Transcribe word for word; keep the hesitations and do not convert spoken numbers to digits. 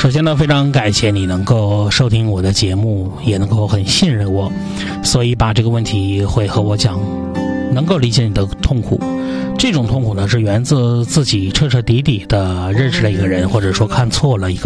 首先呢，非常感谢你能够收听我的节目，也能够很信任我，所以把这个问题会和我讲，能够理解你的痛苦。这种痛苦呢，是源自自己彻彻底底的认识了一个人，或者说看错了一个